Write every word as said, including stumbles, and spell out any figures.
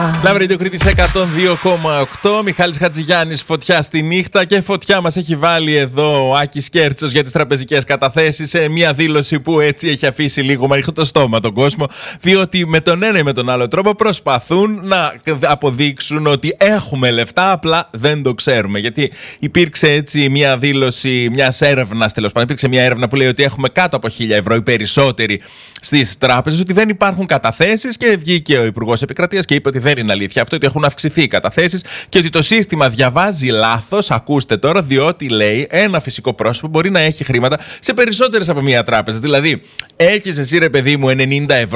Λάβρε Radio Κρήτης εκατόν δύο κόμμα οκτώ. Μιχάλης Χατζηγιάννης, φωτιά στη νύχτα. Και φωτιά μας έχει βάλει εδώ ο Άκης Κέρτσος για τις τραπεζικές καταθέσεις. Σε μια δήλωση που έτσι έχει αφήσει λίγο μαριχτό το στόμα τον κόσμο. Διότι με τον ένα ή με τον άλλο τρόπο προσπαθούν να αποδείξουν ότι έχουμε λεφτά, απλά δεν το ξέρουμε. Γιατί υπήρξε έτσι μια δήλωση μια έρευνα, τέλος πάντων. Υπήρξε μια έρευνα που λέει ότι έχουμε κάτω από χίλια ευρώ οι περισσότεροι στις τράπεζες, ότι δεν υπάρχουν καταθέσεις. Και βγήκε ο Υπουργός Επικρατείας και είπε ότι δεν είναι αλήθεια αυτό, ότι έχουν αυξηθεί οι καταθέσεις και ότι το σύστημα διαβάζει λάθος. Ακούστε τώρα, διότι λέει ένα φυσικό πρόσωπο μπορεί να έχει χρήματα σε περισσότερες από μία τράπεζα. Δηλαδή, έχεις εσύ ρε παιδί μου ενενήντα ευρώ